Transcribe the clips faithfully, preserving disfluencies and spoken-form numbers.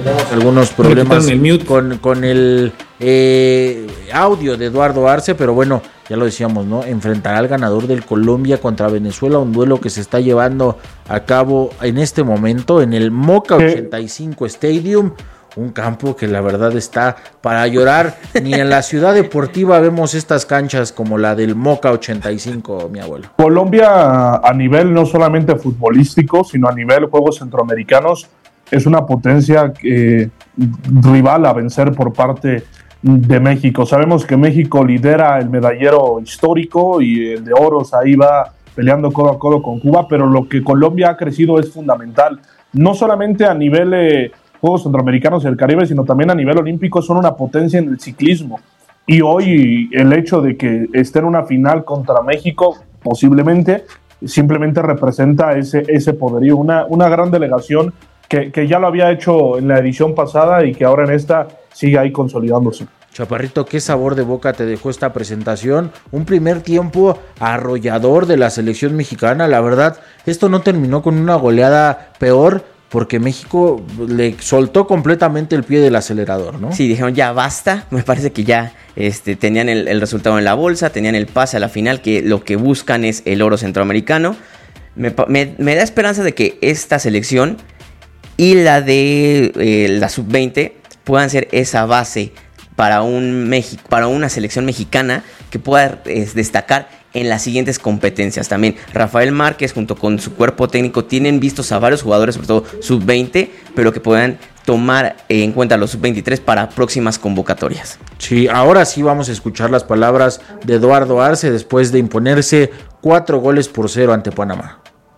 Tenemos algunos problemas el con, con el eh, audio de Eduardo Arce, pero bueno, ya lo decíamos, ¿no? Enfrentará al ganador del Colombia contra Venezuela, un duelo que se está llevando a cabo en este momento en el Moca ochenta y cinco Stadium. Un campo que la verdad está para llorar. Ni en la Ciudad Deportiva vemos estas canchas como la del Moca ochenta y cinco, mi abuelo. Colombia, a nivel no solamente futbolístico, sino a nivel juegos centroamericanos, es una potencia eh, rival a vencer por parte de México. Sabemos que México lidera el medallero histórico y el de oros ahí va peleando codo a codo con Cuba, pero lo que Colombia ha crecido es fundamental. No solamente a nivel eh, Juegos Centroamericanos y el Caribe, sino también a nivel olímpico, son una potencia en el ciclismo. Y hoy el hecho de que esté en una final contra México, posiblemente, simplemente representa ese, ese poderío. Una, una gran delegación que, que ya lo había hecho en la edición pasada y que ahora en esta sigue ahí consolidándose. Chaparrito, ¿qué sabor de boca te dejó esta presentación? Un primer tiempo arrollador de la selección mexicana. La verdad, esto no terminó con una goleada peor, porque México le soltó completamente el pie del acelerador, ¿no? Sí, dijeron ya basta, me parece que ya este, tenían el, el resultado en la bolsa, tenían el pase a la final, que lo que buscan es el oro centroamericano. Me, me, me da esperanza de que esta selección y la de eh, la sub veinte puedan ser esa base para, un México, para una selección mexicana que pueda eh, destacar en las siguientes competencias. También Rafael Márquez junto con su cuerpo técnico tienen vistos a varios jugadores, sobre todo sub veinte, pero que puedan tomar en cuenta los sub veintitrés para próximas convocatorias. Sí, ahora sí vamos a escuchar las palabras de Eduardo Arce después de imponerse cuatro goles por cero ante Panamá.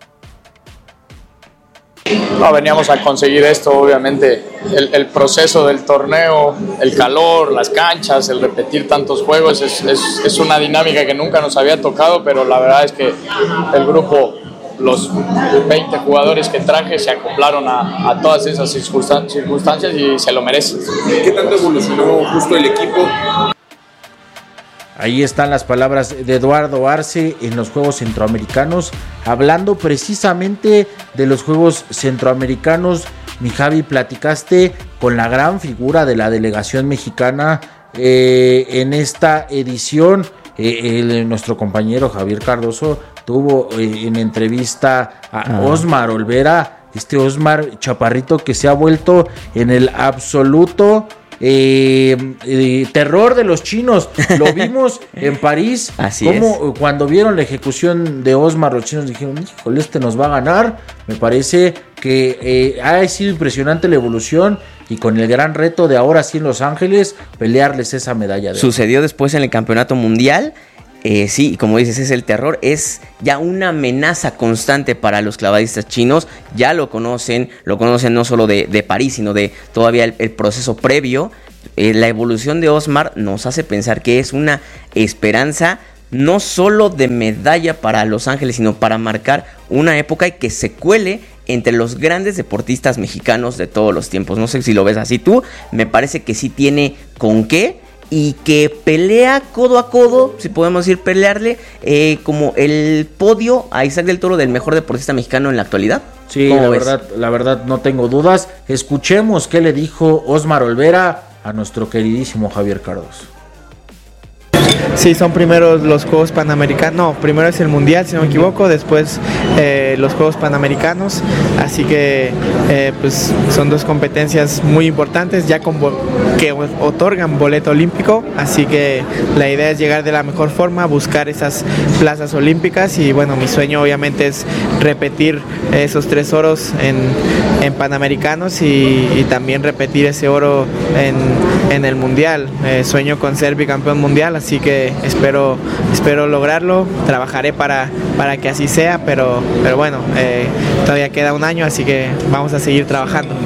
No, veníamos a conseguir esto, obviamente el, el proceso del torneo, el calor, las canchas, el repetir tantos juegos es, es, es una dinámica que nunca nos había tocado, pero la verdad es que el grupo, los veinte jugadores que traje se acoplaron a, a todas esas circunstancias y se lo merecen. ¿Qué tanto evolucionó justo el equipo? Ahí están las palabras de Eduardo Arce en los Juegos Centroamericanos, hablando precisamente de los Juegos Centroamericanos. Mi Javi, platicaste con la gran figura de la delegación mexicana eh, en esta edición. Eh, el, nuestro compañero Javier Cardoso tuvo eh, en entrevista a Osmar Olvera, este Osmar Chaparrito que se ha vuelto en el absoluto Eh, eh, terror de los chinos. Lo vimos en París. Así como es. Cuando vieron la ejecución de Osmar, los chinos dijeron, híjole, este nos va a ganar. Me parece que eh, ha sido impresionante la evolución y con el gran reto de ahora sí en Los Ángeles pelearles esa medalla de Sucedió después en el campeonato mundial. Eh, sí, como dices, es el terror, es ya una amenaza constante para los clavadistas chinos. Ya lo conocen, lo conocen no solo de, de París, sino de todavía el, el proceso previo. Eh, la evolución de Osmar nos hace pensar que es una esperanza no solo de medalla para Los Ángeles, sino para marcar una época y que se cuele entre los grandes deportistas mexicanos de todos los tiempos. No sé si lo ves así tú, me parece que sí tiene con qué. Y que pelea codo a codo, si podemos decir pelearle, eh, como el podio a Isaac del Toro del mejor deportista mexicano en la actualidad. Sí, la verdad, la verdad no tengo dudas. Escuchemos qué le dijo Osmar Olvera a nuestro queridísimo Javier Cardoso. Sí, son primero los Juegos Panamericanos, no, primero es el Mundial, si no me equivoco, después eh, los Juegos Panamericanos, así que eh, pues son dos competencias muy importantes ya con bo- que otorgan boleto olímpico, así que la idea es llegar de la mejor forma, buscar esas plazas olímpicas y bueno, mi sueño obviamente es repetir esos tres oros en, en Panamericanos y, y también repetir ese oro en, en el Mundial. Eh, sueño con ser bicampeón mundial, así que espero espero lograrlo, trabajaré para, para que así sea, pero, pero bueno, eh, todavía queda un año, así que vamos a seguir trabajando.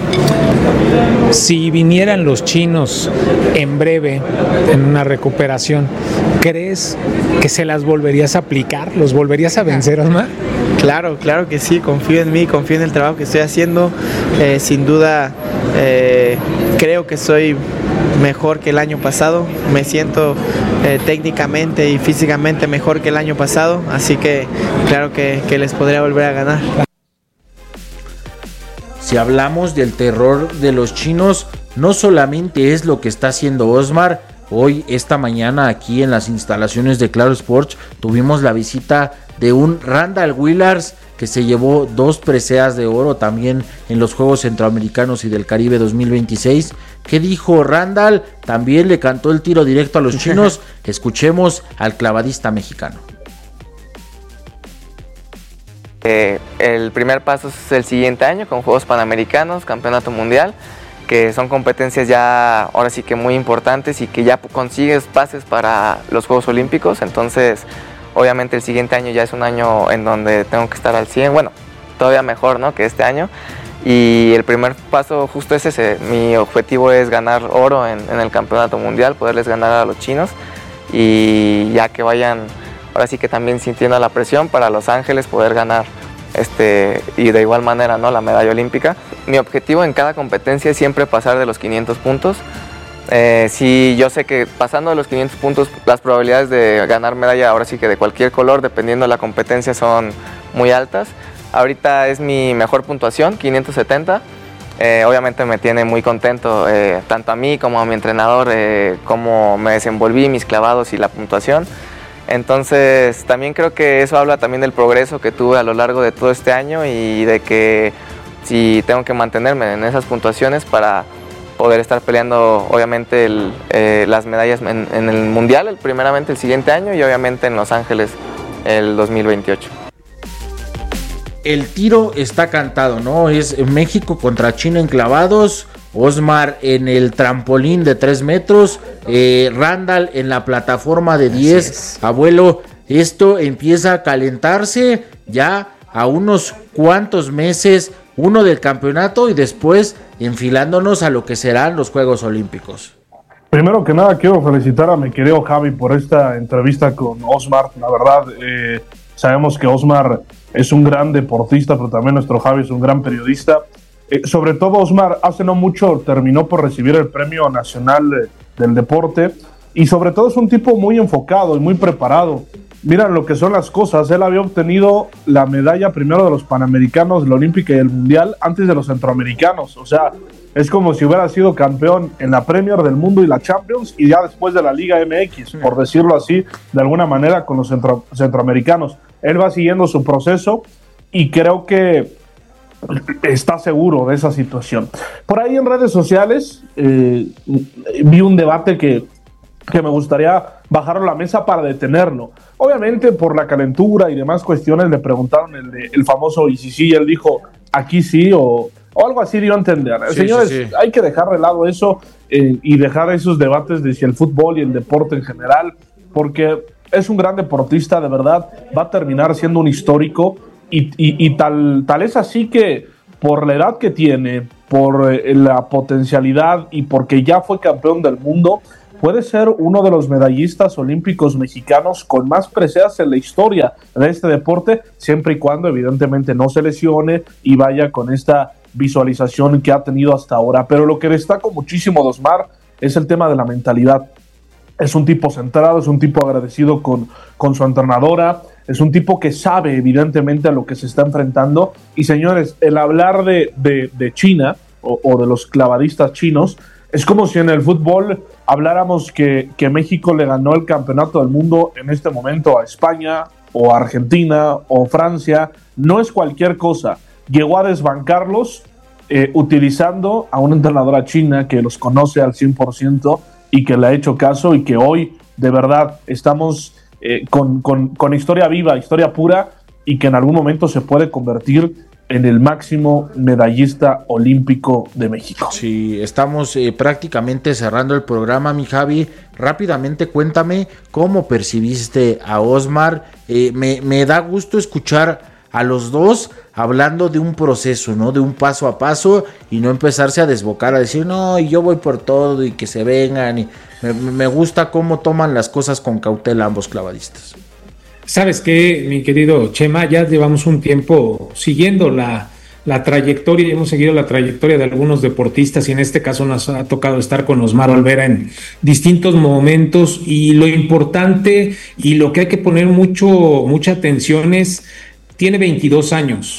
Si vinieran los chinos en breve en una recuperación, ¿crees que se las volverías a aplicar? ¿Los volverías a vencer, Osmar? Claro, claro que sí, confío en mí, confío en el trabajo que estoy haciendo, eh, sin duda eh, creo que soy mejor que el año pasado, me siento eh, técnicamente y físicamente mejor que el año pasado, así que claro que, que les podría volver a ganar. si hablamos del terror de los chinos, no solamente es lo que está haciendo Osmar. Hoy, esta mañana, aquí en las instalaciones de Claro Sports, tuvimos la visita de un Randall Willars que se llevó dos preseas de oro también en los Juegos Centroamericanos y del Caribe dos mil veintiséis. ¿Qué dijo Randall? También le cantó el tiro directo a los chinos. Escuchemos al clavadista mexicano. Eh, el primer paso es el siguiente año con Juegos Panamericanos, Campeonato Mundial, que son competencias ya ahora sí que muy importantes y que ya consigues pases para los Juegos Olímpicos. Entonces obviamente el siguiente año ya es un año en donde tengo que estar al cien, bueno, todavía mejor, ¿no?, que este año. Y el primer paso justo es ese, mi objetivo es ganar oro en, en el Campeonato Mundial, poderles ganar a los chinos y ya que vayan ahora sí que también sintiendo la presión para Los Ángeles poder ganar este y de igual manera, ¿no?, la medalla olímpica. Mi objetivo en cada competencia es siempre pasar de los quinientos puntos. Eh, sí, yo sé que pasando de los quinientos puntos las probabilidades de ganar medalla ahora sí que de cualquier color, dependiendo de la competencia, son muy altas. Ahorita es mi mejor puntuación, quinientos setenta. Eh, obviamente me tiene muy contento, eh, tanto a mí como a mi entrenador, eh, cómo me desenvolví, mis clavados y la puntuación. Entonces también creo que eso habla también del progreso que tuve a lo largo de todo este año y de que si tengo que mantenerme en esas puntuaciones para poder estar peleando obviamente el, eh, las medallas en, en el Mundial, el, primeramente el siguiente año y obviamente en Los Ángeles el dos mil veintiocho. El tiro está cantado, ¿no? Es México contra China en clavados, Osmar en el trampolín de tres metros, eh, Randall en la plataforma de diez. Abuelo, esto empieza a calentarse ya a unos cuantos meses, uno del campeonato y después enfilándonos a lo que serán los Juegos Olímpicos. Primero que nada quiero felicitar a mi querido Javi por esta entrevista con Osmar. La verdad, eh, sabemos que Osmar es un gran deportista, pero también nuestro Javi es un gran periodista. Eh, sobre todo Osmar hace no mucho terminó por recibir el Premio Nacional eh, del Deporte y sobre todo es un tipo muy enfocado y muy preparado. Miran lo que son las cosas, él había obtenido la medalla primero de los Panamericanos, la Olímpica y el Mundial antes de los Centroamericanos. O sea, es como si hubiera sido campeón en la Premier del Mundo y la Champions y ya después de la Liga M X, por decirlo así, de alguna manera con los centro, centroamericanos. Él va siguiendo su proceso y creo que está seguro de esa situación. Por ahí en redes sociales eh, vi un debate que, que me gustaría bajarlo a la mesa para detenerlo. Obviamente por la calentura y demás cuestiones le preguntaron el, de, el famoso y si sí, él dijo aquí sí o, o algo así dio a entender. Sí, Señores, sí, sí. Hay que dejar de lado eso eh, y dejar esos debates de si el fútbol y el deporte en general, porque es un gran deportista, de verdad, va a terminar siendo un histórico y, y, y tal, tal es así que por la edad que tiene, por eh, la potencialidad y porque ya fue campeón del mundo, puede ser uno de los medallistas olímpicos mexicanos con más preseas en la historia de este deporte, siempre y cuando evidentemente no se lesione y vaya con esta visualización que ha tenido hasta ahora. Pero lo que destaco muchísimo de Osmar es el tema de la mentalidad. Es un tipo centrado, es un tipo agradecido con, con su entrenadora, es un tipo que sabe evidentemente a lo que se está enfrentando. Y señores, el hablar de, de, de China o, o de los clavadistas chinos es como si en el fútbol habláramos que, que México le ganó el campeonato del mundo en este momento a España o a Argentina o Francia. No es cualquier cosa. Llegó a desbancarlos eh, utilizando a una entrenadora china que los conoce al cien por ciento y que le ha hecho caso y que hoy de verdad estamos eh, con, con, con historia viva, historia pura y que en algún momento se puede convertir en el máximo medallista olímpico de México. Sí, estamos eh, prácticamente cerrando el programa, mi Javi. Rápidamente cuéntame cómo percibiste a Osmar. Eh, me, me da gusto escuchar a los dos hablando de un proceso, ¿no? De un paso a paso y no empezarse a desbocar, a decir, no, y yo voy por todo y que se vengan. Y me, me gusta cómo toman las cosas con cautela ambos clavadistas. ¿Sabes qué, mi querido Chema? Ya llevamos un tiempo siguiendo la, la trayectoria, y hemos seguido la trayectoria de algunos deportistas y en este caso nos ha tocado estar con Osmar Olvera en distintos momentos y lo importante y lo que hay que poner mucho, mucha atención es, tiene veintidós años,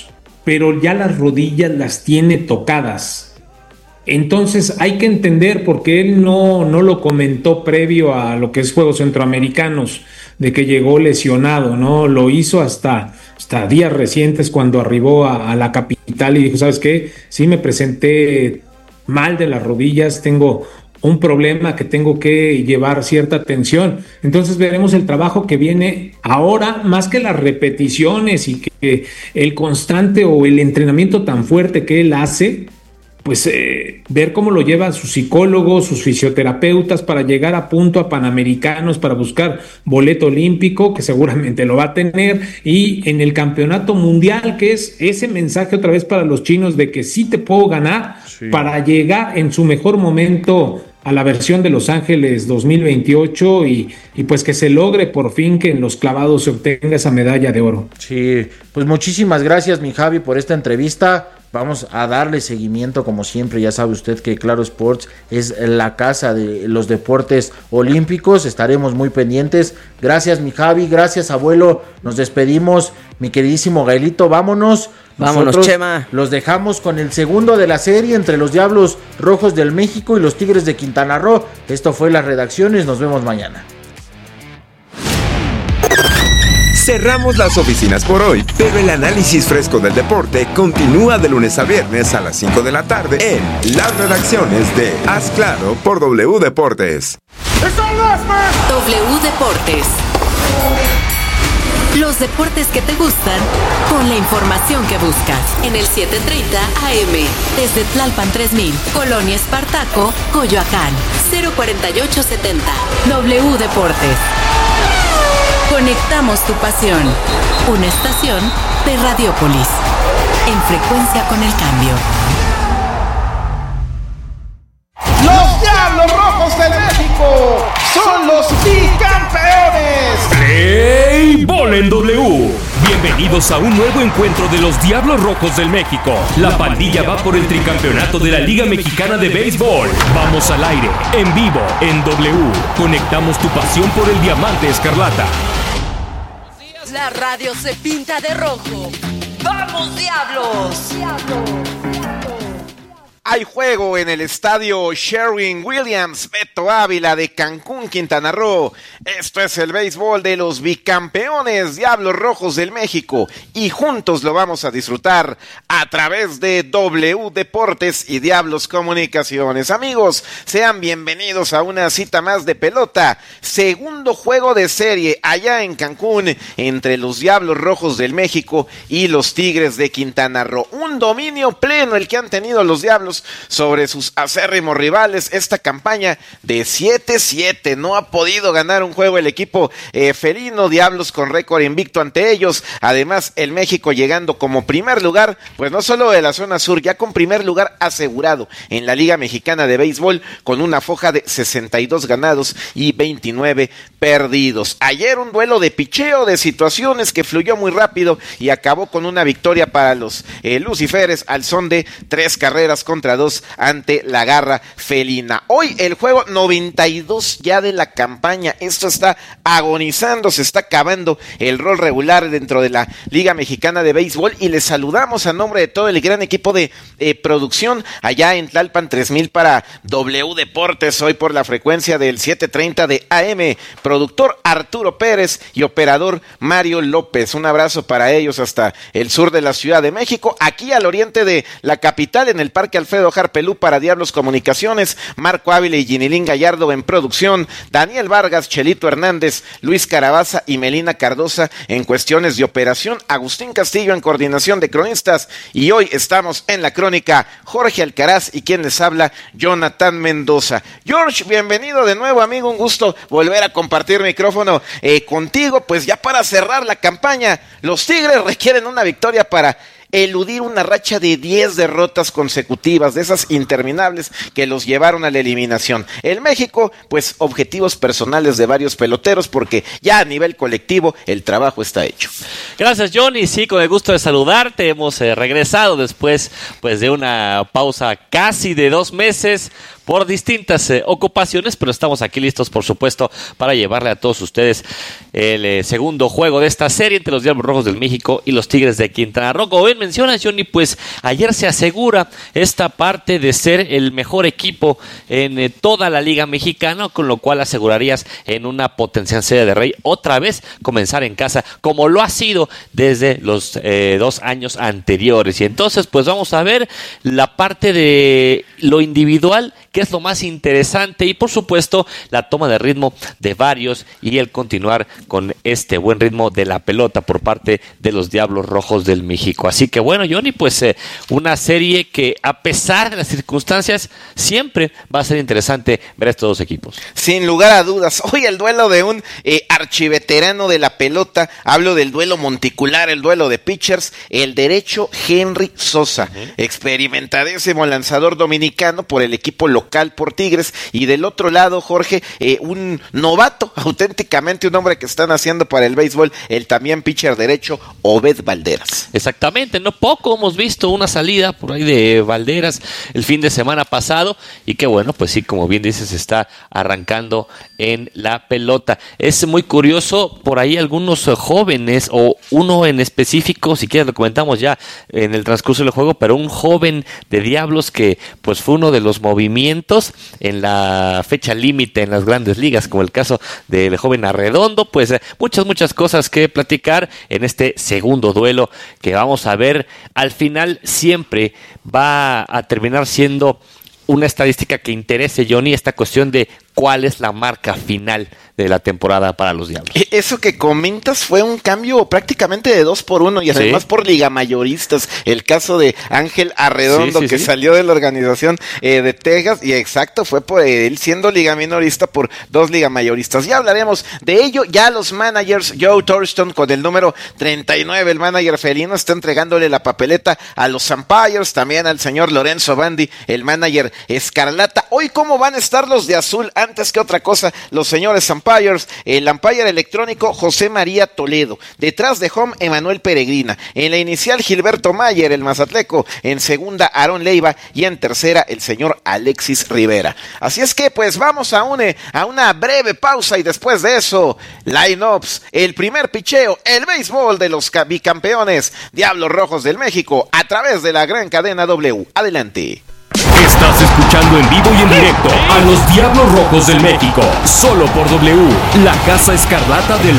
pero ya las rodillas las tiene tocadas. Entonces hay que entender, porque él no, no lo comentó previo a lo que es Juegos Centroamericanos, de que llegó lesionado, ¿no? Lo hizo hasta, hasta días recientes cuando arribó a, a la capital y dijo, ¿sabes qué? Sí me presenté mal de las rodillas, tengo un problema que tengo que llevar cierta atención. Entonces veremos el trabajo que viene ahora, más que las repeticiones y que el constante o el entrenamiento tan fuerte que él hace, pues eh, ver cómo lo llevan sus psicólogos, sus fisioterapeutas para llegar a punto a Panamericanos, para buscar boleto olímpico, que seguramente lo va a tener, y en el campeonato mundial, que es ese mensaje otra vez para los chinos de que sí te puedo ganar, sí, para llegar en su mejor momento a la versión de Los Ángeles dos mil veintiocho y, y pues que se logre por fin que en los clavados se obtenga esa medalla de oro. Sí, pues muchísimas gracias, mi Javi, por esta entrevista. Vamos a darle seguimiento como siempre. Ya sabe usted que Claro Sports es la casa de los deportes olímpicos. Estaremos muy pendientes. Gracias, mi Javi. Gracias, abuelo. Nos despedimos, mi queridísimo Gaelito. Vámonos. Vámonos, Nosotros Chema. Los dejamos con el segundo de la serie entre los Diablos Rojos del México y los Tigres de Quintana Roo. Esto fue Las Redacciones. Nos vemos mañana. Cerramos las oficinas por hoy, pero el análisis fresco del deporte continúa de lunes a viernes a las cinco de la tarde en Las Redacciones de Haz Claro por W Deportes. W Deportes. Los deportes que te gustan con la información que buscas en el setecientos treinta A M desde Tlalpan tres mil, Colonia Espartaco, Coyoacán, cero cuarenta y ocho setenta. W Deportes. Conectamos tu pasión. Una estación de Radiópolis. En frecuencia con el cambio. Los Diablos Rojos de México son los bicampeones. Play Ball en W. Bienvenidos a un nuevo encuentro de los Diablos Rojos del México. La pandilla va por el tricampeonato de la Liga Mexicana de Béisbol. Vamos al aire, en vivo, en W. Conectamos tu pasión por el diamante escarlata. La radio se pinta de rojo. ¡Vamos, Diablos! ¡Diablos! Hay juego en el estadio Sherwin-Williams Beto Ávila de Cancún, Quintana Roo. Esto es el béisbol de los bicampeones Diablos Rojos del México y juntos lo vamos a disfrutar a través de W Deportes y Diablos Comunicaciones. Amigos, sean bienvenidos a una cita más de pelota. Segundo juego de serie allá en Cancún entre los Diablos Rojos del México y los Tigres de Quintana Roo. Un dominio pleno el que han tenido los Diablos sobre sus acérrimos rivales. Esta campaña de siete siete, no ha podido ganar un juego el equipo eh, felino. Diablos con récord invicto ante ellos. Además, el México llegando como primer lugar, pues no solo de la zona sur, ya con primer lugar asegurado en la Liga Mexicana de Béisbol, con una foja de sesenta y dos ganados y veintinueve perdidos. Ayer un duelo de picheo, de situaciones que fluyó muy rápido y acabó con una victoria para los eh, Luciferes al son de tres carreras contra dos ante la garra felina. Hoy el juego noventa y dos ya de la campaña. Esto está agonizando, se está acabando el rol regular dentro de la Liga Mexicana de Béisbol y les saludamos a nombre de todo el gran equipo de eh, producción allá en Tlalpan tres mil para W Deportes, hoy por la frecuencia del setecientos treinta de A M. Productor Arturo Pérez y operador Mario López. Un abrazo para ellos hasta el sur de la Ciudad de México, aquí al oriente de la capital en el Parque Alfredo Harpelú para Diablos Comunicaciones, Marco Ávila y Ginilín Gallardo en producción, Daniel Vargas, Chelito Hernández, Luis Carabaza y Melina Cardosa en cuestiones de operación, Agustín Castillo en coordinación de cronistas y hoy estamos en la crónica Jorge Alcaraz y quien les habla, Jonathan Mendoza. George, bienvenido de nuevo, amigo, un gusto volver a compartir micrófono eh, contigo, pues ya para cerrar la campaña, los Tigres requieren una victoria para eludir una racha de diez derrotas consecutivas, de esas interminables que los llevaron a la eliminación. El México, pues objetivos personales de varios peloteros, porque ya a nivel colectivo el trabajo está hecho. Gracias, Johnny, sí, con el gusto de saludarte. Hemos eh, regresado después pues de una pausa casi de dos meses, por distintas eh, ocupaciones, pero estamos aquí listos, por supuesto, para llevarle a todos ustedes el eh, segundo juego de esta serie entre los Diablos Rojos del México y los Tigres de Quintana Roo. Como bien mencionas, Johnny, pues ayer se asegura esta parte de ser el mejor equipo en eh, toda la Liga Mexicana, con lo cual asegurarías en una potencial serie de Rey otra vez comenzar en casa, como lo ha sido desde los eh, dos años anteriores. Y entonces, pues vamos a ver la parte de lo individual, que es lo más interesante, y por supuesto la toma de ritmo de varios y el continuar con este buen ritmo de la pelota por parte de los Diablos Rojos del México. Así que bueno, Johnny, pues eh, una serie que a pesar de las circunstancias siempre va a ser interesante ver a estos dos equipos. Sin lugar a dudas, hoy el duelo de un eh, archiveterano de la pelota, hablo del duelo monticular, el duelo de pitchers, el derecho Henry Sosa, uh-huh. experimentadísimo lanzador dominicano por el equipo local por Tigres, y del otro lado, Jorge, eh, un novato, auténticamente un hombre que están haciendo para el béisbol, el también pitcher derecho Obed Valderas. Exactamente, no poco hemos visto una salida por ahí de Valderas el fin de semana pasado, y que bueno, pues sí, como bien dices, está arrancando en la pelota. Es muy curioso, por ahí algunos jóvenes, o uno en específico, si quieres lo comentamos ya en el transcurso del juego, pero un joven de Diablos que pues fue uno de los movimientos en la fecha límite en las grandes ligas, como el caso del joven Arredondo. Pues eh, muchas, muchas cosas que platicar en este segundo duelo, que vamos a ver, al final siempre va a terminar siendo una estadística que interese, Johnny, esta cuestión de cuál es la marca final de la temporada para los Diablos. Eso que comentas fue un cambio prácticamente de dos por uno, y además sí, por liga mayoristas. El caso de Ángel Arredondo, sí, sí, que sí. salió de la organización eh, de Texas, y exacto, fue por él siendo liga minorista por dos liga mayoristas. Ya hablaremos de ello. Ya los managers, Joe Thurston con el número treinta y nueve, el manager felino, está entregándole la papeleta a los umpires, también al señor Lorenzo Bandi, el manager escarlata. Hoy, ¿cómo van a estar los de azul? Antes que otra cosa, los señores umpires, el umpire electrónico José María Toledo, detrás de home Emanuel Peregrina, en la inicial Gilberto Mayer, el mazatleco, en segunda Aarón Leiva, y en tercera el señor Alexis Rivera. Así es que pues vamos a una, a una breve pausa, y después de eso, line-ups, el primer picheo, el béisbol de los bicampeones Diablos Rojos del México, a través de la gran cadena W. Adelante. Estás escuchando en vivo y en directo a los Diablos Rojos del México, solo por W, la Casa Escarlata del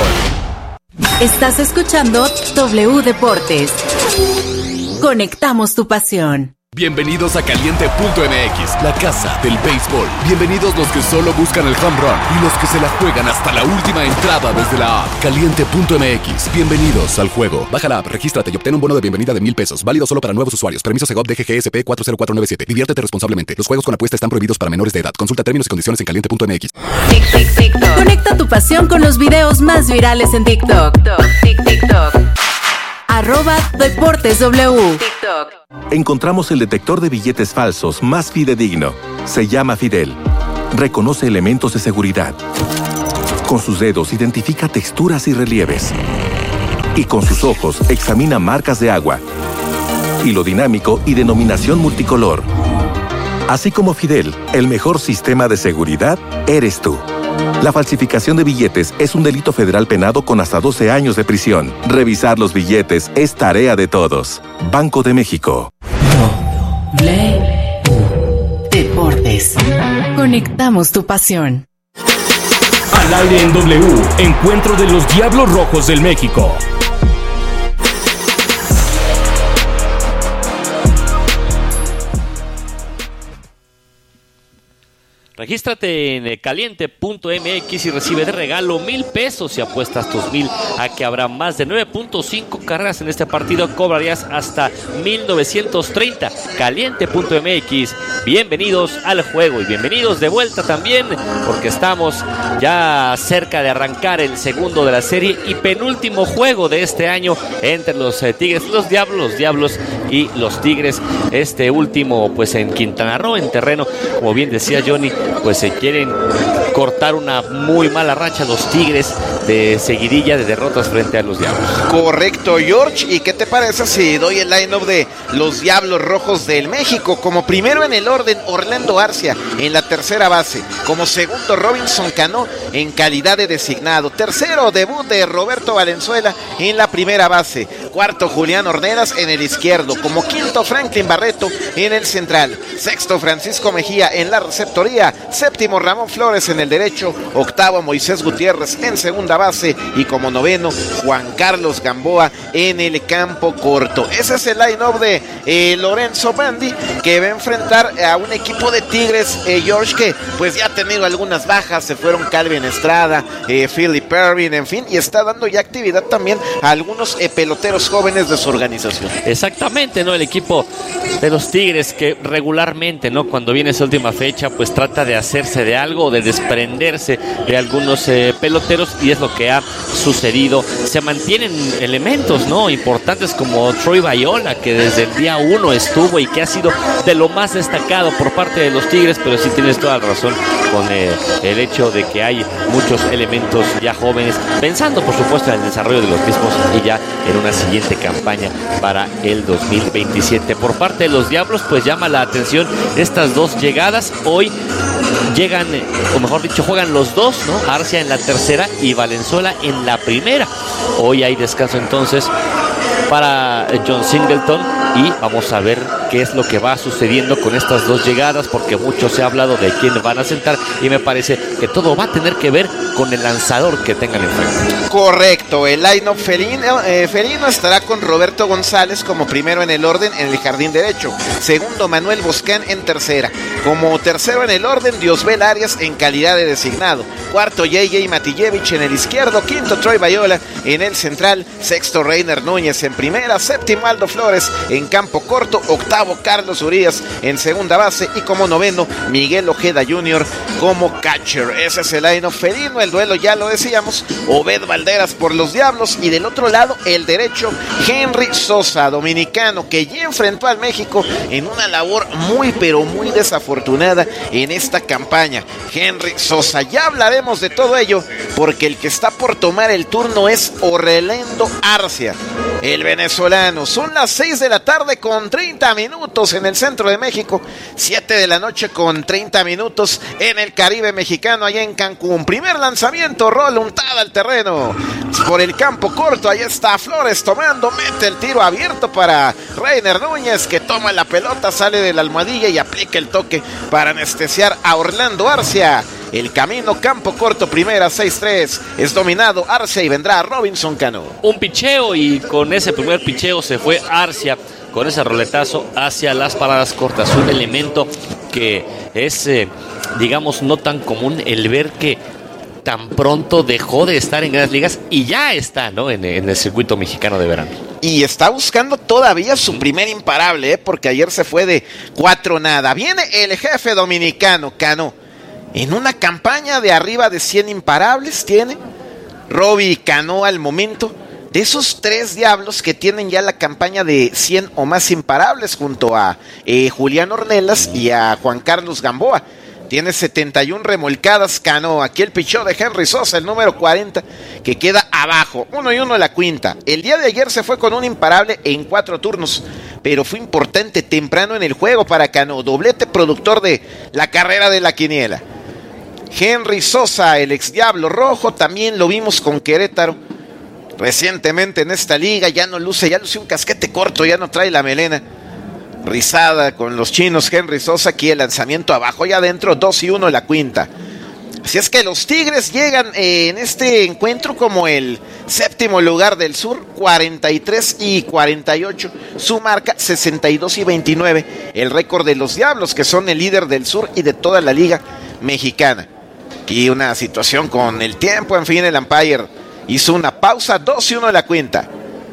béisbol. Estás escuchando W Deportes. Conectamos tu pasión. Bienvenidos a Caliente punto M X, la casa del béisbol. Bienvenidos los que solo buscan el home run y los que se la juegan hasta la última entrada desde la app. Caliente punto M X, bienvenidos al juego. Baja la app, regístrate y obtén un bono de bienvenida de mil pesos. Válido solo para nuevos usuarios. Permiso Segov D G G S P cuatro cero cuatro nueve siete. Diviértete responsablemente. Los juegos con apuesta están prohibidos para menores de edad. Consulta términos y condiciones en Caliente punto M X. Tic, tic, tic, Conecta tu pasión con los videos más virales en TikTok. Tic, TikTok. Arroba Deportes W. TikTok. Encontramos el detector de billetes falsos más fidedigno. Se llama Fidel. Reconoce elementos de seguridad. Con sus dedos identifica texturas y relieves. Y con sus ojos examina marcas de agua, hilo dinámico y denominación multicolor. Así como Fidel, el mejor sistema de seguridad eres tú. La falsificación de billetes es un delito federal penado con hasta doce años de prisión. Revisar los billetes es tarea de todos. Banco de México. W Deportes. Conectamos tu pasión. Al aire en W, encuentro de los Diablos Rojos del México. Regístrate en caliente punto M X y recibe de regalo mil pesos si apuestas tus mil a que habrá más de nueve punto cinco carreras en este partido. Cobrarías hasta mil novecientos treinta. Caliente punto M X. Bienvenidos al juego y bienvenidos de vuelta también, porque estamos ya cerca de arrancar el segundo de la serie y penúltimo juego de este año entre los eh, Tigres, los Diablos, los Diablos y los Tigres. Este último pues en Quintana Roo, en terreno, como bien decía Johnny, pues se quieren cortar una muy mala racha los Tigres de seguidilla de derrotas frente a los Diablos. Correcto, George. ¿Y qué te parece si doy el line-up de los Diablos Rojos del México? Como primero en el orden, Orlando Arcia en la tercera base. Como segundo, Robinson Cano en calidad de designado. Tercero, debut de Roberto Valenzuela en la primera base. Cuarto, Julián Ornelas en el izquierdo. Como quinto, Franklin Barreto en el central. Sexto, Francisco Mejía en la receptoría. Séptimo, Ramón Flores en el derecho. Octavo, Moisés Gutiérrez en segunda base. Y como noveno, Juan Carlos Gamboa en el campo corto. Ese es el line-up de eh, Lorenzo Bandi, que va a enfrentar a un equipo de Tigres, eh, George, que pues ya ha tenido algunas bajas. Se fueron Calvin Estrada, eh, Philip Pervin, en fin, y está dando ya actividad también a algunos eh, peloteros jóvenes de su organización. Exactamente, ¿no? El equipo de los Tigres que regularmente, ¿no? Cuando viene esa última fecha, pues trata de hacerse de algo, de desprenderse de algunos eh, peloteros, y es lo que ha sucedido. Se mantienen elementos, ¿no? Importantes como Troy Viola, que desde el día uno estuvo y que ha sido de lo más destacado por parte de los Tigres, pero sí tienes toda la razón con eh, el hecho de que hay muchos elementos ya jóvenes, pensando por supuesto en el desarrollo de los mismos y ya en una siguiente campaña para el dos mil veintisiete. Por parte de los Diablos, pues llama la atención estas dos llegadas. Hoy llegan, o mejor dicho, juegan los dos, ¿no? Arcia en la tercera y Valenzuela en la primera. Hoy hay descanso entonces para John Singleton y vamos a ver qué es lo que va sucediendo con estas dos llegadas, porque mucho se ha hablado de quién van a sentar y me parece que todo va a tener que ver con el lanzador que tengan enfrente. Correcto, el line-up felino, eh, felino estará con Roberto González como primero en el orden en el jardín derecho, segundo Manuel Boscán en tercera, como tercero en el orden Diosbel Arias en calidad de designado, cuarto J J Matillevich en el izquierdo, quinto Troy Viola en el central, sexto Reiner Núñez en primera, séptimo Aldo Flores en campo corto, octavo Carlos Urías en segunda base y como noveno Miguel Ojeda junior como catcher. Ese es el line-up felino. El duelo ya lo decíamos, Obed Valderas por los Diablos y del otro lado el derecho Henry Sosa, dominicano, que ya enfrentó al México en una labor muy pero muy desafortunada en esta campaña. Henry Sosa, ya hablaremos de todo ello porque el que está por tomar el turno es Orlando Arcia, el venezolano. Son las seis de la tarde con treinta minutos en el centro de México, siete de la noche con treinta minutos en el Caribe mexicano, allá en Cancún. Primer lanzamiento, rola untada al terreno por el campo corto. Ahí está Flores tomando, mete el tiro abierto para Reiner Núñez, que toma la pelota, sale de la almohadilla y aplica el toque para anestesiar a Orlando Arcia. El camino, campo corto, primera, seis tres. Es dominado Arcia y vendrá Robinson Cano. Un picheo y con ese primer picheo se fue Arcia con ese roletazo hacia las paradas cortas. Un elemento que es, eh, digamos, no tan común el ver que tan pronto dejó de estar en Grandes Ligas y ya está, ¿no? En, en el circuito mexicano de verano. Y está buscando todavía su primer imparable, ¿eh? Porque ayer se fue de cuatro nada. Viene el jefe dominicano, Cano. En una campaña de arriba de cien imparables tiene Robbie Cano al momento. De esos tres Diablos que tienen ya la campaña de cien o más imparables junto a eh, Julián Ornelas y a Juan Carlos Gamboa. Tiene setenta y una remolcadas Cano. Aquí el pichó de Henry Sosa, el número cuarenta, que queda abajo. Uno y uno en la quinta. El día de ayer se fue con un imparable en cuatro turnos, pero fue importante temprano en el juego para Cano. Doblete productor de la carrera de la quiniela. Henry Sosa, el ex Diablo Rojo, también lo vimos con Querétaro recientemente en esta liga. Ya no luce, ya luce un casquete corto, ya no trae la melena rizada con los chinos. Henry Sosa, aquí el lanzamiento abajo y adentro, dos y uno en la quinta. Así es que los Tigres llegan eh, en este encuentro como el séptimo lugar del sur, cuarenta y tres y cuarenta y ocho, su marca sesenta y dos y veintinueve, el récord de los Diablos, que son el líder del sur y de toda la liga mexicana. Aquí una situación con el tiempo, en fin, el umpire hizo una pausa, dos y uno en la cuenta.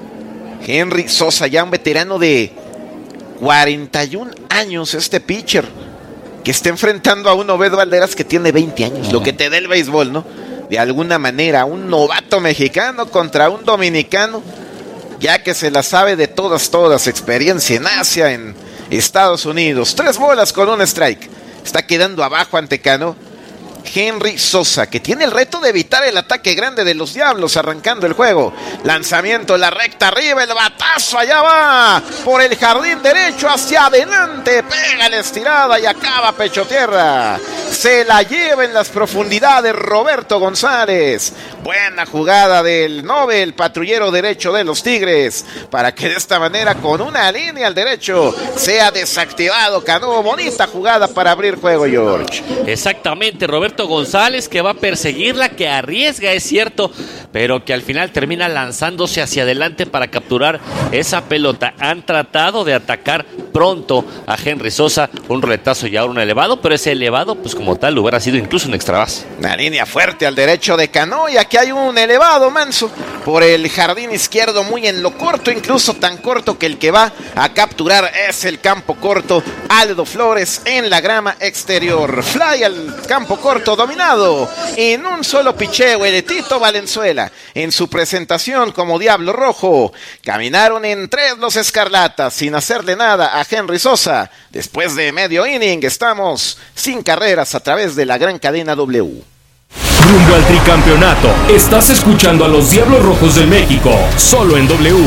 Henry Sosa, ya un veterano de cuarenta y un años, este pitcher, que está enfrentando a un Obed Valderas que tiene veinte años, lo que te da el béisbol, ¿no? De alguna manera, un novato mexicano contra un dominicano, ya que se la sabe de todas, todas, experiencia en Asia, en Estados Unidos. Tres bolas con un strike. Está quedando abajo ante Cano. Henry Sosa, que tiene el reto de evitar el ataque grande de los Diablos arrancando el juego. Lanzamiento, la recta arriba, el batazo, allá va por el jardín derecho hacia adelante, pega la estirada y acaba pecho tierra. Se la lleva en las profundidades Roberto González. Buena jugada del Nobel, patrullero derecho de los Tigres, para que de esta manera con una línea al derecho sea desactivado Cano. Bonita jugada para abrir juego, George. Exactamente, Roberto González, que va a perseguirla, que arriesga, es cierto, pero que al final termina lanzándose hacia adelante para capturar esa pelota. Han tratado de atacar pronto a Henry Sosa, un roletazo y ahora un elevado, pero ese elevado, pues como tal, hubiera sido incluso un extra base. Una línea fuerte al derecho de Cano, y aquí hay un elevado manso por el jardín izquierdo, muy en lo corto, incluso tan corto que el que va a capturar es el campo corto, Aldo Flores en la grama exterior. Fly al campo corto, dominado en un solo picheo, el Tito Valenzuela en su presentación como Diablo Rojo. Caminaron en tres los Escarlatas sin hacerle nada a Henry Sosa. Después de medio inning estamos sin carreras a través de la gran cadena W. Rumbo al tricampeonato, estás escuchando a los Diablos Rojos del México, solo en W.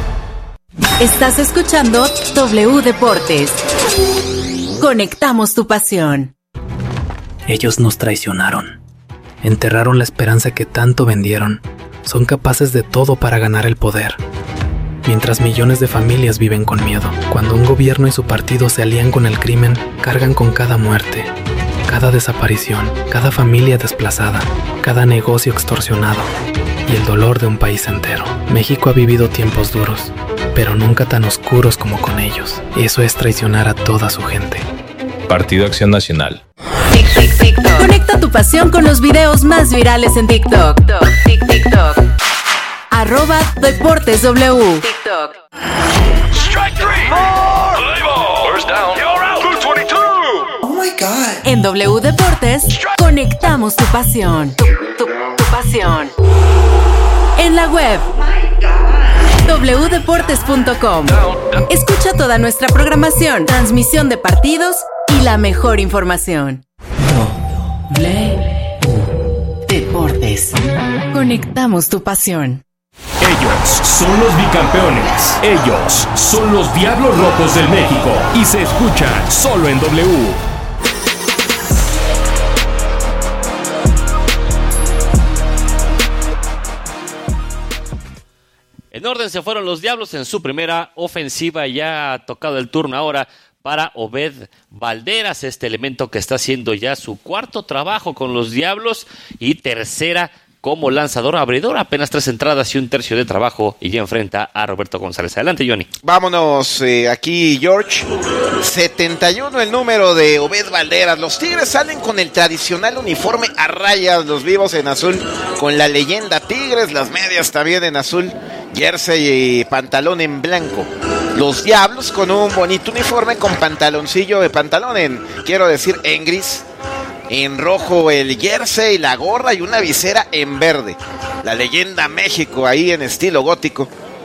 Estás escuchando W Deportes. Conectamos tu pasión. Ellos nos traicionaron. Enterraron la esperanza que tanto vendieron. Son capaces de todo para ganar el poder. Mientras millones de familias viven con miedo. Cuando un gobierno y su partido se alían con el crimen, cargan con cada muerte, cada desaparición, cada familia desplazada, cada negocio extorsionado y el dolor de un país entero. México ha vivido tiempos duros, pero nunca tan oscuros como con ellos. Eso es traicionar a toda su gente. Partido Acción Nacional. Conecta tu pasión con los videos más virales en TikTok. TikTok, TikTok. Arroba Deportes W. TikTok. Strike three. More. First down. You're out. two twenty-two. Oh my God. En W Deportes, conectamos tu pasión. Tu, tu, tu pasión. En la web. doble u deportes punto com. Escucha toda nuestra programación, transmisión de partidos y la mejor información. W Deportes. Conectamos tu pasión. Ellos son los bicampeones. Ellos son los Diablos Rojos del México. Y se escuchan solo en W. En orden se fueron los Diablos en su primera ofensiva. Ya ha tocado el turno ahora para Obed Valderas, este elemento que está haciendo ya su cuarto trabajo con los Diablos y tercera como lanzador abridor, apenas tres entradas y un tercio de trabajo, y ya enfrenta a Roberto González. Adelante, Johnny. Vámonos eh, aquí, George. setenta y uno el número de Obed Valderas. Los Tigres salen con el tradicional uniforme a rayas, los vivos en azul, con la leyenda Tigres, las medias también en azul, jersey y pantalón en blanco. Los Diablos con un bonito uniforme con pantaloncillo de pantalón en, quiero decir, en gris. En rojo el jersey, la gorra y una visera en verde. La leyenda México ahí en estilo gótico.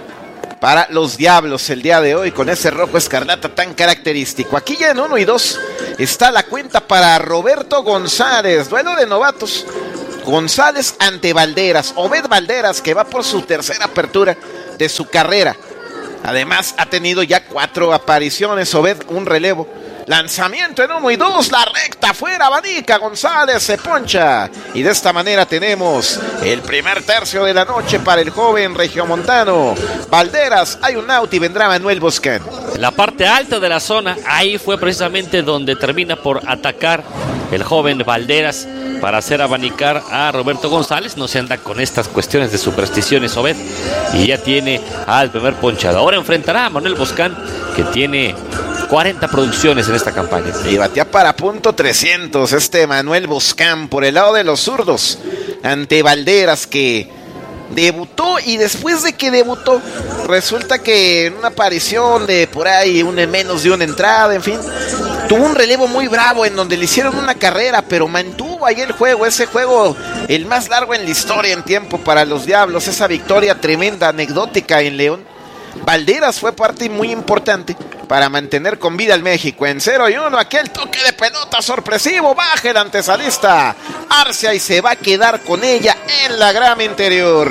Para los Diablos el día de hoy con ese rojo escarlata tan característico. Aquí ya en uno y dos está la cuenta para Roberto González. Duelo de novatos. González ante Valderas. Obed Valderas, que va por su tercera apertura de su carrera. Además ha tenido ya cuatro apariciones. Obed, un relevo. Lanzamiento en uno y dos, la recta afuera, abanica, González se poncha. Y de esta manera tenemos el primer tercio de la noche para el joven regiomontano Valderas. Hay un out y vendrá Manuel Boscan. La parte alta de la zona, ahí fue precisamente donde termina por atacar el joven Valderas para hacer abanicar a Roberto González. No se anda con estas cuestiones de supersticiones, Obed, y ya tiene al primer ponchado. Ahora enfrentará a Manuel Boscan, que tiene cuarenta producciones en esta campaña. Y batea para punto trescientos este Manuel Boscan por el lado de los zurdos ante Valderas, que debutó, y después de que debutó resulta que en una aparición de por ahí un menos de una entrada, en fin, tuvo un relevo muy bravo en donde le hicieron una carrera, pero mantuvo ahí el juego, ese juego el más largo en la historia en tiempo para los Diablos, esa victoria tremenda, anecdótica en León. Valderas fue parte muy importante para mantener con vida al México. En cero y uno, aquel toque de pelota sorpresivo, baja el antesalista Arcia y se va a quedar con ella en la grama interior.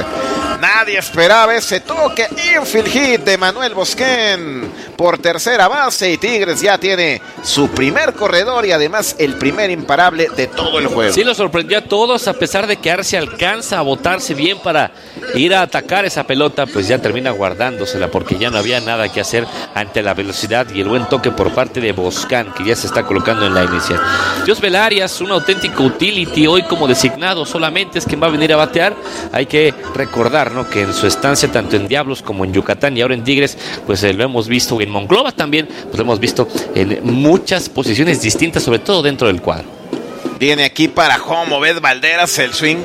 Nadie esperaba ese toque. Infield hit de Manuel Bosquén por tercera base y Tigres ya tiene su primer corredor y además el primer imparable de todo el juego. Sí, lo sorprendió a todos, a pesar de que Arcia alcanza a botarse bien para ir a atacar esa pelota, pues ya termina guardándosela porque ya no había nada que hacer ante la velocidad y el buen toque por parte de Boscán, que ya se está colocando en la inicial. Diosbel Arias, un auténtico utility hoy como designado, solamente es quien va a venir a batear. Hay que recordar, ¿no?, que en su estancia tanto en Diablos como en Yucatán y ahora en Tigres, pues eh, lo hemos visto en Monclova también, pues lo hemos visto en muchas posiciones distintas, sobre todo dentro del cuadro. Viene aquí para home Obed Valderas el swing.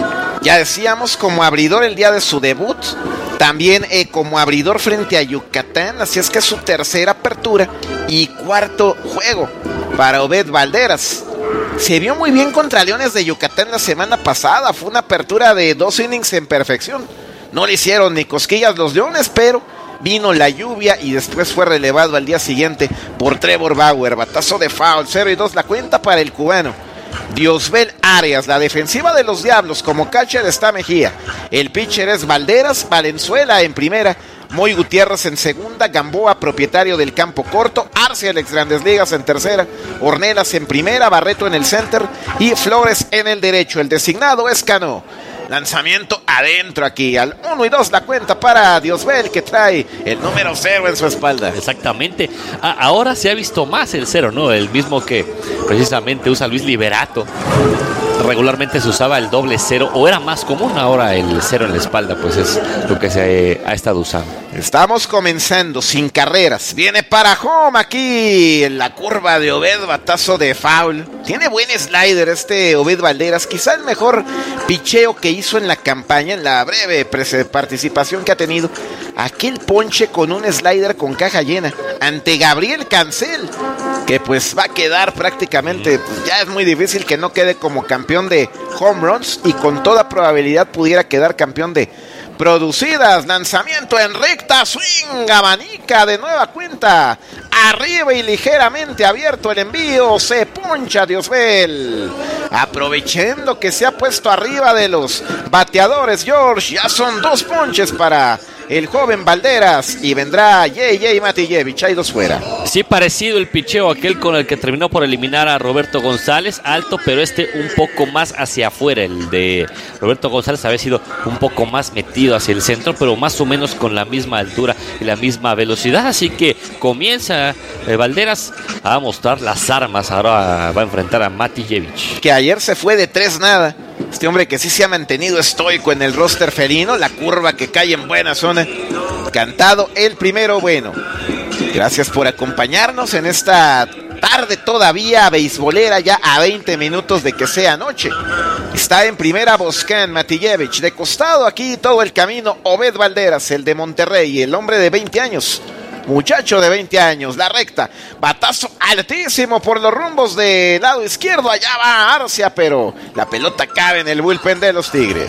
Ya decíamos, como abridor el día de su debut, también eh, como abridor frente a Yucatán, así es que es su tercera apertura y cuarto juego para Obed Valderas. Se vio muy bien contra Leones de Yucatán la semana pasada, fue una apertura de dos innings en perfección. No le hicieron ni cosquillas los Leones, pero vino la lluvia y después fue relevado al día siguiente por Trevor Bauer. Batazo de foul, cero y dos la cuenta para el cubano Diosbel Arias. La defensiva de los Diablos, como catcher está Mejía, el pitcher es Valderas, Valenzuela en primera, Moy Gutiérrez en segunda, Gamboa, propietario del campo corto, Arcia, el ex Grandes Ligas, en tercera, Ornelas en primera, Barreto en el center y Flores en el derecho. El designado es Cano. Lanzamiento adentro aquí, al uno y dos la cuenta para Diosbel, que trae el número cero en su espalda. Exactamente. Ah, ahora se ha visto más el cero, ¿no? El mismo que precisamente usa Luis Liberato. Regularmente se usaba el doble cero, o era más común ahora el cero en la espalda, pues es lo que se ha estado usando. Estamos comenzando sin carreras. Viene para home aquí en la curva de Obed, batazo de foul. Tiene buen slider este Obed Valderas, quizá el mejor picheo que hizo en la campaña, en la breve participación que ha tenido. Aquel ponche con un slider con caja llena ante Gabriel Cancel, que pues va a quedar prácticamente, pues ya es muy difícil que no quede como campeón de home runs y con toda probabilidad pudiera quedar campeón de producidas. Lanzamiento en recta, swing, abanica de nueva cuenta, arriba y ligeramente abierto el envío, se poncha Diosbel, aprovechando que se ha puesto arriba de los bateadores George. Ya son dos ponches para el joven Valderas y vendrá J J Matijevich. Hay dos fuera. Sí, parecido el picheo aquel con el que terminó por eliminar a Roberto González, alto, pero este un poco más hacia afuera. El de Roberto González había sido un poco más metido hacia el centro, pero más o menos con la misma altura y la misma velocidad. Así que comienza eh, Valderas a mostrar las armas. Ahora va a enfrentar a Matijevich, que ayer se fue de tres nada. Este hombre que sí se ha mantenido estoico en el roster felino, la curva que cae en buena zona. Cantado el primero bueno. Gracias por acompañarnos en esta tarde todavía beisbolera, ya a veinte minutos de que sea noche. Está en primera Boscán, Matijevich. De costado aquí todo el camino Obed Valderas, el de Monterrey, el hombre de veinte años. Muchacho de veinte años, la recta, batazo altísimo por los rumbos del lado izquierdo, allá va Arcia, pero la pelota cabe en el bullpen de los Tigres.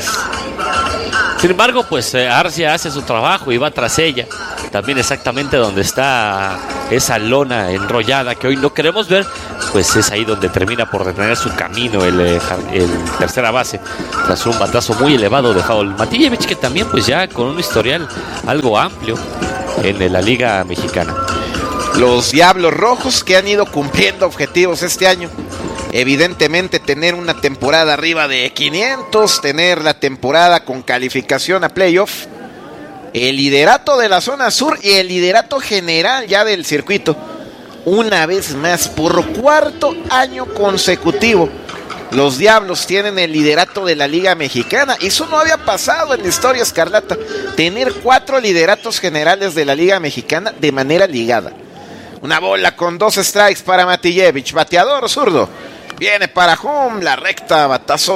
Sin embargo, pues eh, Arcia hace su trabajo y va tras ella, también exactamente donde está esa lona enrollada que hoy no queremos ver, pues es ahí donde termina por detener su camino el, el tercera base, tras un batazo muy elevado de foul. Matijevich, que también pues ya con un historial algo amplio en la Liga Mexicana. Los Diablos Rojos que han ido cumpliendo objetivos este año. Evidentemente tener una temporada arriba de quinientos, tener la temporada con calificación a playoff, el liderato de la zona sur y el liderato general ya del circuito. Una vez más, por cuarto año consecutivo, los Diablos tienen el liderato de la Liga Mexicana. Eso no había pasado en la historia escarlata, tener cuatro lideratos generales de la Liga Mexicana de manera ligada. Una bola con dos strikes para Matijevich, bateador zurdo. Viene para home, la recta, batazo